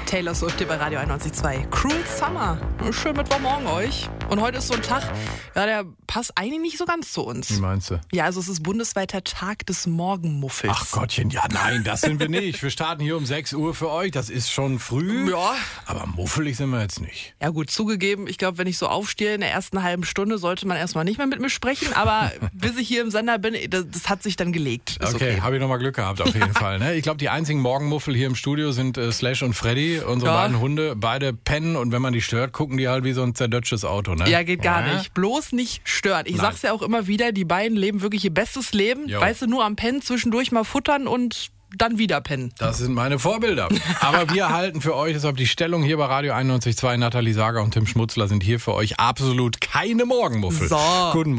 Taylor Swift hier bei Radio 91.2. Cruel Summer. Schönen Mittwochmorgen euch. Und heute ist so ein Tag, ja, der passt eigentlich nicht so ganz zu uns. Wie meinst du? Ja, also es ist bundesweiter Tag des Morgenmuffels. Ach Gottchen, ja nein, das sind wir nicht. Wir starten hier um 6 Uhr für euch. Das ist schon früh. Ja. Aber muffelig sind wir jetzt nicht. Ja gut, zugegeben, ich glaube, wenn ich so aufstehe in der ersten halben Stunde, sollte man erstmal nicht mehr mit mir sprechen. Aber bis ich hier im Sender bin, das hat sich dann gelegt. Ist Okay, habe ich nochmal Glück gehabt auf jeden Fall. Ne? Ich glaube, die einzigen Morgenmuffel hier im Studio sind Slash und Freddy, unsere beiden Hunde. Beide pennen und wenn man die stört, gucken die halt wie so ein zerdötschtes Auto. Ne? Ja, geht gar nicht. Bloß nicht stören. Ich sag's ja auch immer wieder, die beiden leben wirklich ihr bestes Leben. Jo. Weißt du, nur am Pennen, zwischendurch mal futtern und dann wieder pennen. Das sind meine Vorbilder. Aber wir halten für euch, deshalb die Stellung hier bei Radio 91.2. Nathalie Sager und Tim Schmutzler sind hier für euch absolut keine Morgenmuffel. So. Guten Morgen.